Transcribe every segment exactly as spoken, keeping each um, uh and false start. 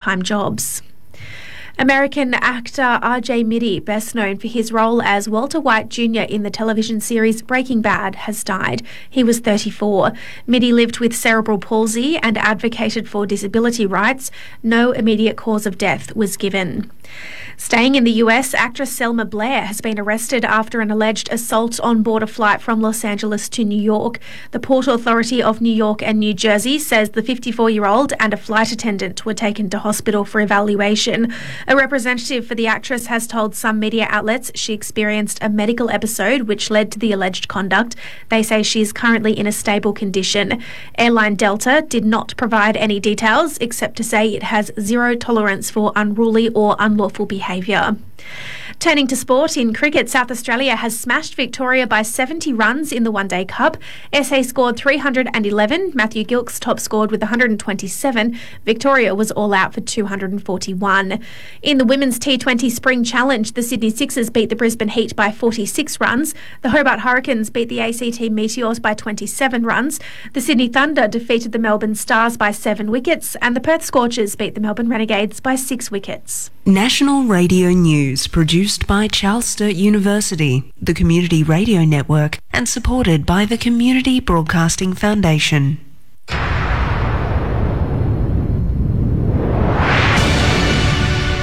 part-time jobs. American actor R J Mitte, best known for his role as Walter White Junior in the television series Breaking Bad, has died. He was thirty-four. Mitte lived with cerebral palsy and advocated for disability rights. No immediate cause of death was given. Staying in the U S, actress Selma Blair has been arrested after an alleged assault on board a flight from Los Angeles to New York. The Port Authority of New York and New Jersey says the fifty-four-year-old and a flight attendant were taken to hospital for evaluation. A representative for the actress has told some media outlets she experienced a medical episode which led to the alleged conduct. They say she is currently in a stable condition. Airline Delta did not provide any details except to say it has zero tolerance for unruly or unlawful behaviour. Turning to sport, in cricket, South Australia has smashed Victoria by seventy runs in the One Day Cup. S A scored three hundred eleven, Matthew Gilkes top scored with one hundred twenty-seven. Victoria was all out for two hundred forty-one. In the Women's T twenty Spring Challenge, the Sydney Sixers beat the Brisbane Heat by forty-six runs. The Hobart Hurricanes beat the A C T Meteors by twenty-seven runs. The Sydney Thunder defeated the Melbourne Stars by seven wickets, and the Perth Scorchers beat the Melbourne Renegades by six wickets. National Radio News, produced by Charles Sturt University, the Community Radio Network, and supported by the Community Broadcasting Foundation.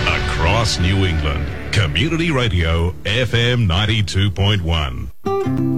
Across New England, Community Radio F M ninety-two point one.